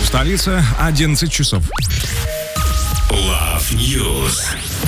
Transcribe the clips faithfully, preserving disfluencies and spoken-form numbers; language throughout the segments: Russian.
столице, одиннадцать часов. Love News.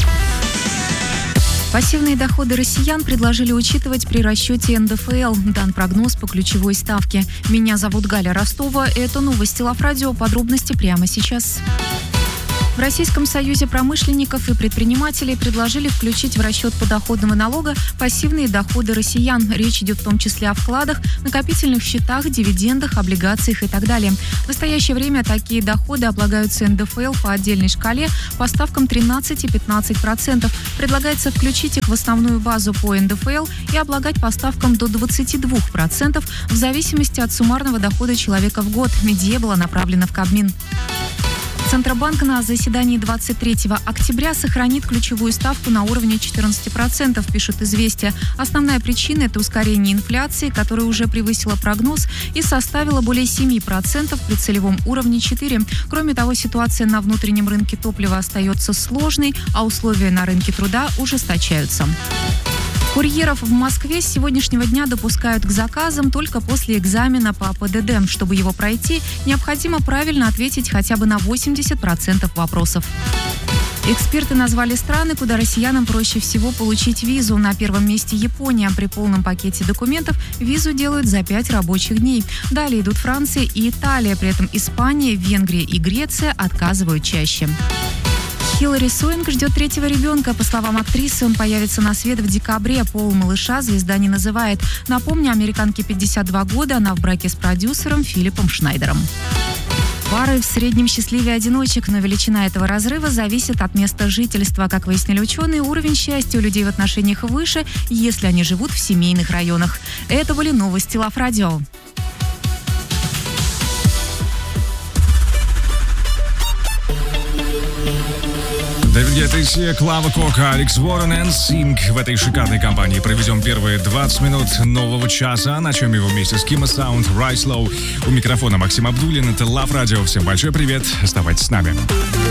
Пассивные доходы россиян предложили учитывать при расчете эн дэ эф эл. Дан прогноз по ключевой ставке. Меня зовут Галя Ростова. Это новости Лав Радио. Подробности прямо сейчас. В Российском союзе промышленников и предпринимателей предложили включить в расчет подоходного налога пассивные доходы россиян. Речь идет в том числе о вкладах, накопительных счетах, дивидендах, облигациях и так далее. В настоящее время такие доходы облагаются эн дэ эф эл по отдельной шкале по ставкам тринадцать и пятнадцать процентов. Предлагается включить их в основную базу по эн дэ эф эл и облагать по ставкам до двадцати двух процентов в зависимости от суммарного дохода человека в год. Идея была направлена в Кабмин. Центробанк на заседании двадцать третьего октября сохранит ключевую ставку на уровне четырнадцати процентов, пишут «Известия». Основная причина – это ускорение инфляции, которая уже превысила прогноз и составила более семи процентов при целевом уровне четыре процента. Кроме того, ситуация на внутреннем рынке топлива остается сложной, а условия на рынке труда ужесточаются. Курьеров в Москве с сегодняшнего дня допускают к заказам только после экзамена по пэ дэ дэ. Чтобы его пройти, необходимо правильно ответить хотя бы на восемьдесят процентов вопросов. Эксперты назвали страны, куда россиянам проще всего получить визу. На первом месте Япония. При полном пакете документов визу делают за пять рабочих дней. Далее идут Франция и Италия. При этом Испания, Венгрия и Греция отказывают чаще. Хиллари Суинг ждет третьего ребенка. По словам актрисы, он появится на свет в декабре. Пол малыша звезда не называет. Напомню, американке пятьдесят два года. Она в браке с продюсером Филиппом Шнайдером. Пары в среднем счастливее одиночек, но величина этого разрыва зависит от места жительства. Как выяснили ученые, уровень счастья у людей в отношениях выше, если они живут в семейных районах. Это были новости Лав Радио. Дэвид Гетта, Клава Кока, Алекс Уоррен и Синг. В этой шикарной компании проведем первые двадцать минут нового часа. Начнем его вместе с Кима Саунд, Rise Low. У микрофона Максим Абдуллин. Это Лав Радио. Всем большой привет. Оставайтесь с нами.